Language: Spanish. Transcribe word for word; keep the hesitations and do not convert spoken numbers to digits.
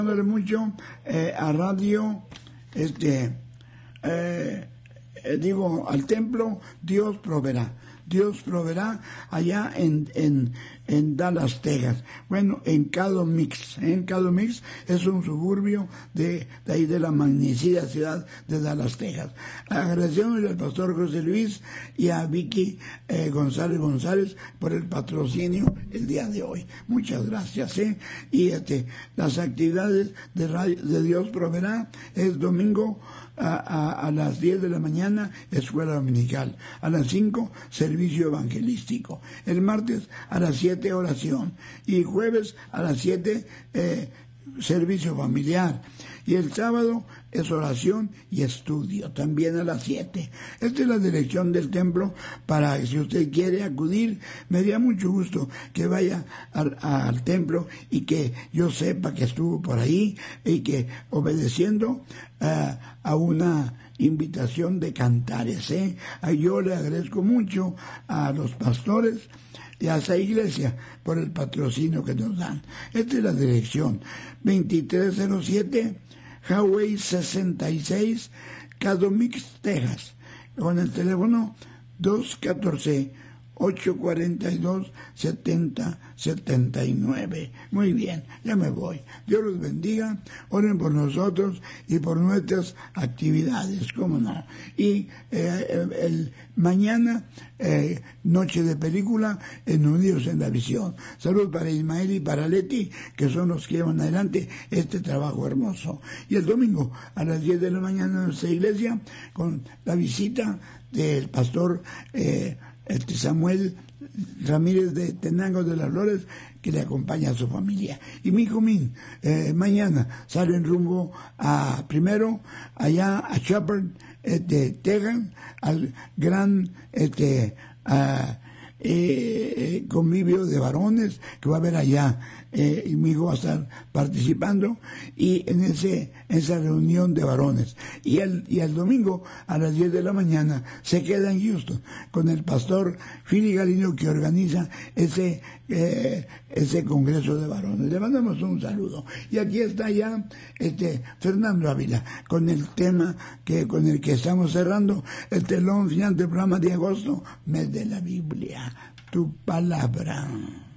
Dándole mucho eh, a radio, este, eh, eh, digo, al templo, Dios proveerá. Dios proveerá allá en, en, en Dallas, Texas. Bueno, en Caddo Mix. En Caddo Mix es un suburbio de, de ahí de la magnífica ciudad de Dallas, Texas. Agradecemos al pastor José Luis y a Vicky eh, González González por el patrocinio el día de hoy. Muchas gracias. ¿eh? Y este, las actividades de, radio, de Dios proveerá es domingo A, a, a las diez de la mañana, escuela dominical. A las cinco, servicio evangelístico. El martes, a las siete, oración. Y jueves, a las siete, eh, servicio familiar. Y el sábado es oración y estudio, también a las siete. Esta es la dirección del templo para que si usted quiere acudir, me daría mucho gusto que vaya al, al templo y que yo sepa que estuvo por ahí y que obedeciendo uh, a una invitación de cantares. ¿eh? Yo le agradezco mucho a los pastores y a esa iglesia por el patrocinio que nos dan. Esta es la dirección, veintitrés cero siete Highway sesenta y seis, Caddo Mix, Texas, con el teléfono dos uno cuatro, ocho cuatro dos, siete cero siete nueve. Muy bien, ya me voy. Dios los bendiga, oren por nosotros y por nuestras actividades, cómo no. Y eh, el mañana, eh, noche de película en Unidos en la Visión. Salud para Ismael y para Leti, que son los que llevan adelante este trabajo hermoso. Y el domingo a las diez de la mañana en nuestra iglesia, con la visita del pastor eh, este Samuel Ramírez de Tenango de las Flores, que le acompaña a su familia. Y mi hijo Min, eh, mañana sale en rumbo a, primero, allá a Shepherd, este, Texas, al gran, este, a, eh, convivio de varones que va a haber allá. Eh, y mi hijo va a estar participando y en ese esa reunión de varones. Y el, y el domingo a las diez de la mañana se queda en Houston con el pastor Philly Galindo, que organiza ese eh, ese congreso de varones. Le mandamos un saludo. Y aquí está ya este Fernando Ávila con el tema que con el que estamos cerrando el telón final del programa de agosto, mes de la Biblia, tu palabra.